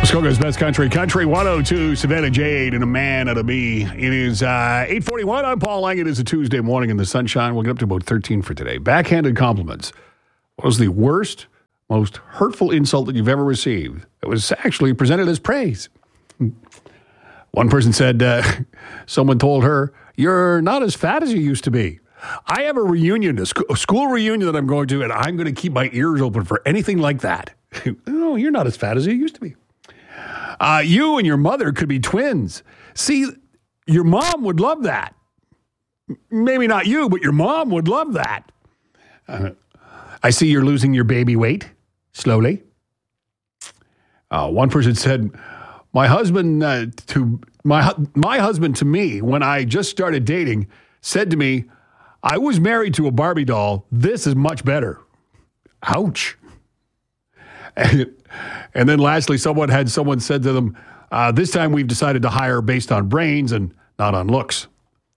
Muskoka's Best Country, Country 102, Savannah Jade, and a man and a me. It is 8:41. I'm Paul Lang. It is a Tuesday morning in the sunshine. We'll get up to about 13 for today. Backhanded compliments. What was the worst, most hurtful insult that you've ever received? It was actually presented as praise. One person said, someone told her, "You're not as fat as you used to be." I have a reunion, a school reunion that I'm going to, and I'm going to keep my ears open for anything like that. No, you're not as fat as you used to be. You and your mother could be twins. See, your mom would love that. Maybe not you, but your mom would love that. I see you're losing your baby weight slowly. One person said, my husband to me, when I just started dating, said to me, "I was married to a Barbie doll. This is much better." Ouch. And then lastly, someone said to them, "This time we've decided to hire based on brains and not on looks."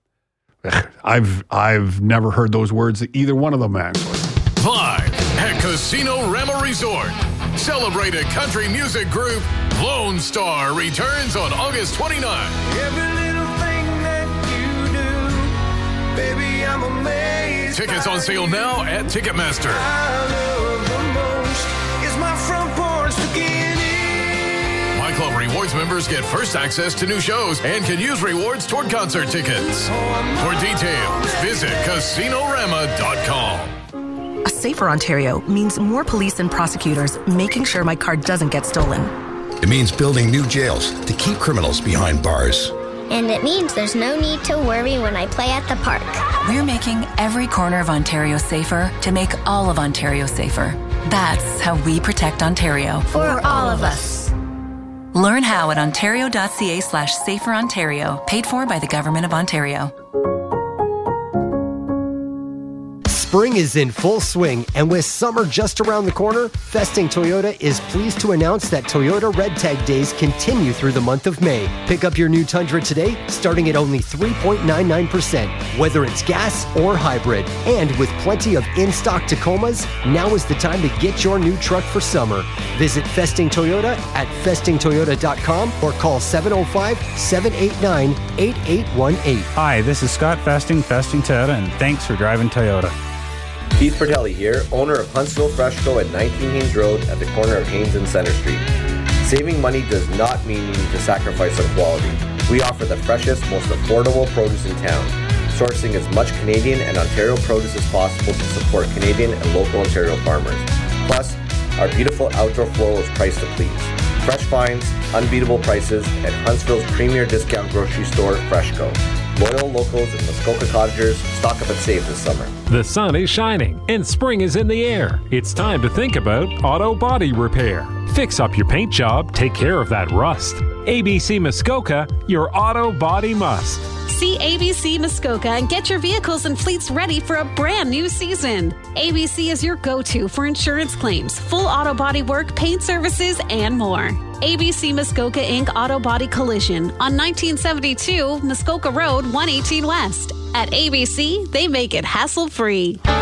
I've never heard those words, either one of them, actually. Live at Casino Rama Resort, celebrated country music group Lone Star returns on August 29th. Every little thing that you do, baby, I'm amazed. Tickets on sale now at Ticketmaster. I love the most is my front porch beginning. My Club Rewards members get first access to new shows and can use rewards toward concert tickets. For details, visit CasinoRama.com. A safer Ontario means more police and prosecutors making sure my car doesn't get stolen. It means building new jails to keep criminals behind bars. And it means there's no need to worry when I play at the park. We're making every corner of Ontario safer to make all of Ontario safer. That's how we protect Ontario. For all of us. Learn how at ontario.ca/saferontario, paid for by the Government of Ontario. Spring is in full swing, and with summer just around the corner, Festing Toyota is pleased to announce that Toyota Red Tag Days continue through the month of May. Pick up your new Tundra today, starting at only 3.99%, whether it's gas or hybrid. And with plenty of in-stock Tacomas, now is the time to get your new truck for summer. Visit Festing Toyota at festingtoyota.com or call 705-789-8818. Hi, this is Scott Festing Toyota, and thanks for driving Toyota. Keith Bertelli here, owner of Huntsville Fresh Co. at 19 Haynes Road at the corner of Haynes and Center Street. Saving money does not mean you need to sacrifice on quality. We offer the freshest, most affordable produce in town, sourcing as much Canadian and Ontario produce as possible to support Canadian and local Ontario farmers. Plus, our beautiful outdoor flow is priced to please. Fresh finds, unbeatable prices at Huntsville's premier discount grocery store, Freshco. Loyal locals and Muskoka cottagers, stock up and save this summer. The sun is shining and spring is in the air. It's time to think about auto body repair. Fix up your paint job, take care of that rust. ABC Muskoka, your auto body must. See ABC Muskoka and get your vehicles and fleets ready for a brand new season. ABC is your go-to for insurance claims, full auto body work, paint services, and more. ABC Muskoka Inc. Auto Body Collision on 1972 Muskoka Road, 118 West. At ABC, they make it hassle-free.